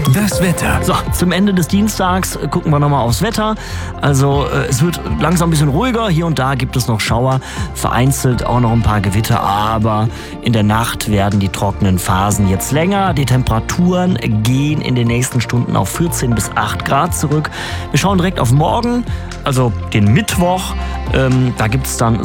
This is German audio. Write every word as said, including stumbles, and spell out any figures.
Das Wetter. So, zum Ende des Dienstags gucken wir nochmal aufs Wetter. Also äh, es wird langsam ein bisschen ruhiger. Hier und da gibt es noch Schauer, vereinzelt auch noch ein paar Gewitter. Aber in der Nacht werden die trockenen Phasen jetzt länger. Die Temperaturen gehen in den nächsten Stunden auf vierzehn bis acht Grad zurück. Wir schauen direkt auf morgen, also den Mittwoch. Ähm, da gibt es dann